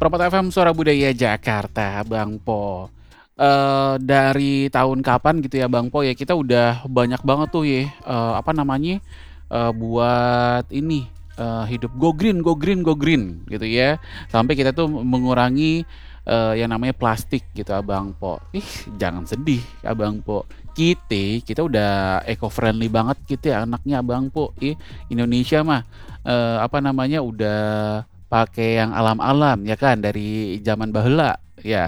Permata FM Suara Budaya Jakarta, Bang Po. Dari tahun kapan gitu ya Bang Po ya, kita udah banyak banget tuh ya, apa namanya, buat ini, hidup go green go green gitu ya. Sampai kita tuh mengurangi, yang namanya plastik gitu Abang Po. Ih, jangan sedih Abang Po, kita udah eco friendly banget gitu ya anaknya Abang Po. Indonesia mah, apa namanya, udah pakai yang alam-alam ya kan dari zaman baheula ya.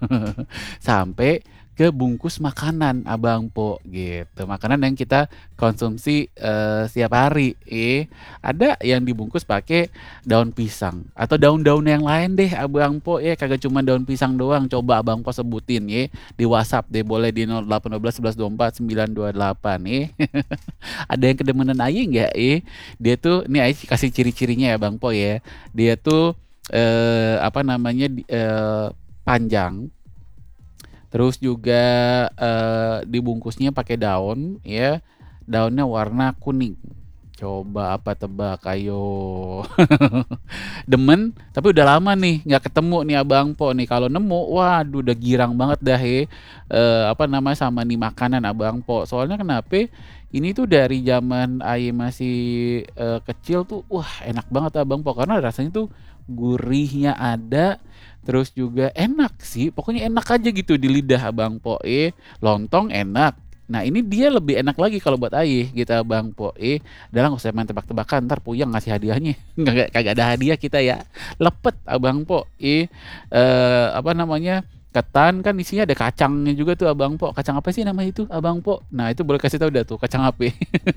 Sampai ke bungkus makanan Abang Po gitu. Makanan yang kita konsumsi setiap hari. Ada yang dibungkus pakai daun pisang atau daun-daun yang lain deh Abang Po ya, kagak cuma daun pisang doang. Coba Abang Po sebutin ya di WhatsApp deh, boleh di 0812 11 24 928 ya. Ada yang kedemenan Aye nggak? Dia tuh ini Aye kasih ciri-cirinya ya Bang Po ya. Dia tuh apa namanya panjang, terus juga dibungkusnya pakai daun ya. Daunnya warna kuning. Coba apa tebak, ayo. Demen, tapi udah lama nih nggak ketemu nih Abang Po nih. Kalau nemu, waduh udah girang banget dah ya. Apa namanya sama nih makanan Abang Po. Soalnya kenapa? Ini tuh dari zaman Aye masih kecil tuh, wah enak banget Abang Po karena rasanya tuh gurihnya ada, terus juga enak sih. Pokoknya enak aja gitu di lidah Abang Po. Lontong enak. Nah ini dia lebih enak lagi kalau buat Aye gitu Abang Po. Udah nggak usah main tebak-tebakan, ntar Puyang ngasih hadiahnya. Kagak ada hadiah kita ya. Lepet Abang Po. Apa namanya? Ketan kan isinya ada kacangnya juga tuh Abang Po. Kacang apa sih namanya itu Abang Po? Nah itu boleh kasih tahu dah tuh kacang apa?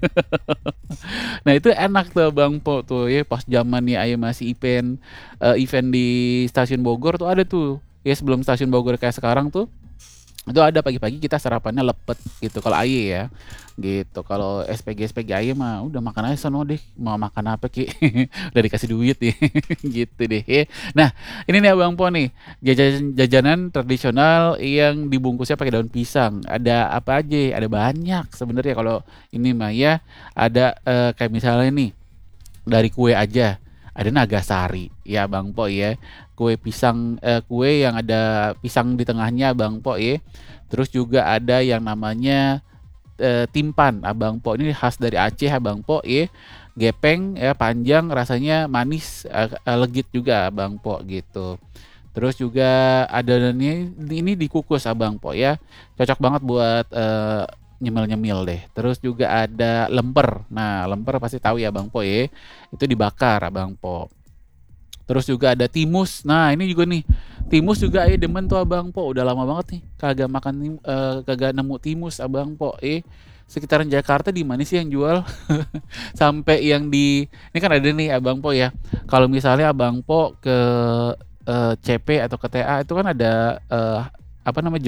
Nah itu enak tuh Bang Po tuh ya, pas zaman nih Aye masih event di stasiun Bogor tuh ada tuh ya, sebelum stasiun Bogor kayak sekarang tuh itu ada pagi-pagi kita sarapannya lepet gitu kalau Aye ya gitu. Kalau SPG Aye mah udah makan aja sono deh, mau makan apa ki. Udah dikasih duit ya. Gitu deh ya. Nah ini nih Abang Po nih, jajanan tradisional yang dibungkusnya pakai daun pisang, ada apa aja? Ada banyak sebenarnya kalau ini mah ya. Ada kayak misalnya nih dari kue aja, ada Nagasari ya Bang Po ya. Kue pisang, kue yang ada pisang di tengahnya Bang Po ya. Terus juga ada yang namanya timpan Abang Po, ini khas dari Aceh Abang Po ya. Gepeng ya, panjang, rasanya manis, legit juga Abang Po gitu. Terus juga ini dikukus Abang Po ya. Cocok banget buat nyemil-nyemil deh. Terus juga ada lemper. Nah, lemper pasti tahu ya Bang Po ya. Itu dibakar Abang Po. Terus juga ada timus. Nah, ini juga nih. Timus juga demen tuh Abang Po. Udah lama banget nih kagak makan kagak nemu timus Abang Po. Sekitaran Jakarta di mana sih yang jual? Sampai yang di ini kan ada nih Abang Po ya. Kalau misalnya Abang Po ke CP atau ke TA itu kan ada apa namanya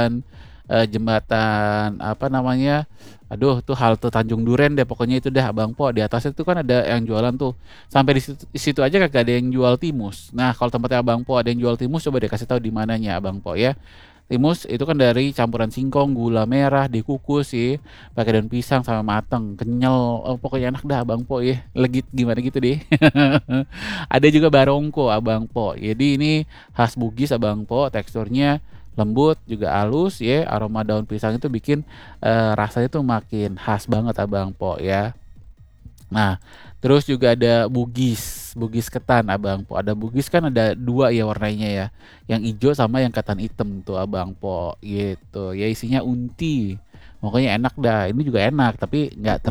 jembatan apa namanya, aduh tuh halte Tanjung Duren deh pokoknya itu deh Abang Po. Di atasnya tuh kan ada yang jualan tuh, sampai di situ aja kagak ada yang jual timus. Nah kalau tempatnya Abang Po ada yang jual timus, coba deh kasih tahu di mananya Abang Po ya. Timus itu kan dari campuran singkong, gula merah, dikukus sih, pakai daun pisang sama mateng, kenyal, pokoknya enak dah Abang Po ya, legit gimana gitu deh. Ada juga barongko Abang Po, jadi ini khas Bugis Abang Po, teksturnya lembut juga halus ya, aroma daun pisang itu bikin rasanya tuh makin khas banget Abang Po ya. Nah, terus juga ada bugis ketan Abang Po. Ada bugis kan ada dua ya warnanya ya, yang hijau sama yang ketan hitam tuh Abang Po gitu. Ya isinya unti. Pokoknya enak dah. Ini juga enak tapi nggak